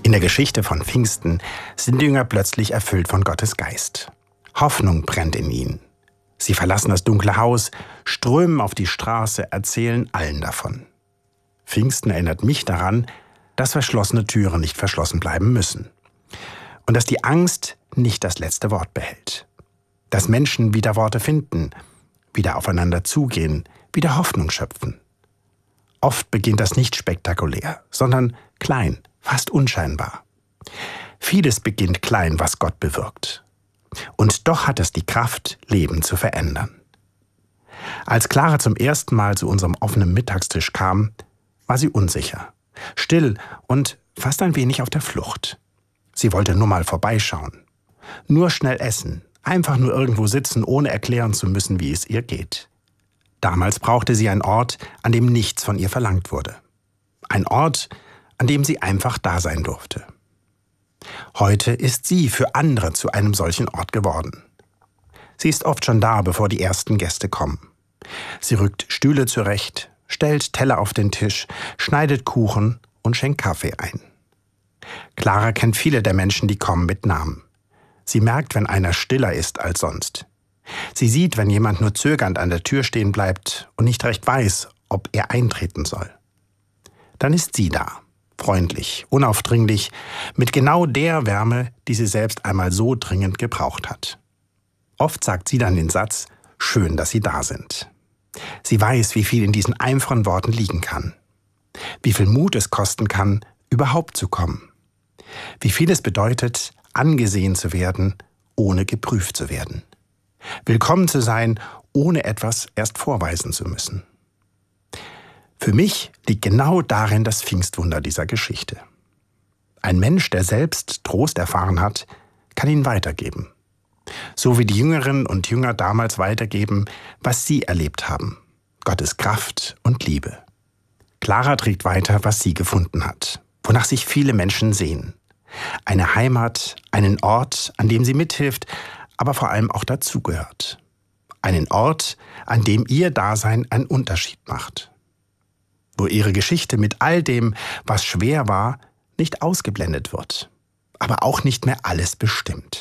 In der Geschichte von Pfingsten sind die Jünger plötzlich erfüllt von Gottes Geist. Hoffnung brennt in ihnen. Sie verlassen das dunkle Haus, strömen auf die Straße, erzählen allen davon. Pfingsten erinnert mich daran, dass verschlossene Türen nicht verschlossen bleiben müssen. Und dass die Angst nicht das letzte Wort behält. Dass Menschen wieder Worte finden, wieder aufeinander zugehen, wieder Hoffnung schöpfen. Oft beginnt das nicht spektakulär, sondern klein, fast unscheinbar. Vieles beginnt klein, was Gott bewirkt. Und doch hat es die Kraft, Leben zu verändern. Als Clara zum ersten Mal zu unserem offenen Mittagstisch kam, war sie unsicher, still und fast ein wenig auf der Flucht. Sie wollte nur mal vorbeischauen. Nur schnell essen, einfach nur irgendwo sitzen, ohne erklären zu müssen, wie es ihr geht. Damals brauchte sie einen Ort, an dem nichts von ihr verlangt wurde. Ein Ort, an dem sie einfach da sein durfte. Heute ist sie für andere zu einem solchen Ort geworden. Sie ist oft schon da, bevor die ersten Gäste kommen. Sie rückt Stühle zurecht, stellt Teller auf den Tisch, schneidet Kuchen und schenkt Kaffee ein. Clara kennt viele der Menschen, die kommen, mit Namen. Sie merkt, wenn einer stiller ist als sonst. Sie sieht, wenn jemand nur zögernd an der Tür stehen bleibt und nicht recht weiß, ob er eintreten soll. Dann ist sie da, freundlich, unaufdringlich, mit genau der Wärme, die sie selbst einmal so dringend gebraucht hat. Oft sagt sie dann den Satz, schön, dass Sie da sind. Sie weiß, wie viel in diesen einfachen Worten liegen kann. Wie viel Mut es kosten kann, überhaupt zu kommen. Wie viel es bedeutet, angesehen zu werden, ohne geprüft zu werden. Willkommen zu sein, ohne etwas erst vorweisen zu müssen. Für mich liegt genau darin das Pfingstwunder dieser Geschichte. Ein Mensch, der selbst Trost erfahren hat, kann ihn weitergeben. So wie die Jüngerinnen und Jünger damals weitergeben, was sie erlebt haben. Gottes Kraft und Liebe. Clara trägt weiter, was sie gefunden hat, wonach sich viele Menschen sehen. Eine Heimat, einen Ort, an dem sie mithilft, aber vor allem auch dazugehört. Einen Ort, an dem ihr Dasein einen Unterschied macht. Wo ihre Geschichte mit all dem, was schwer war, nicht ausgeblendet wird, aber auch nicht mehr alles bestimmt.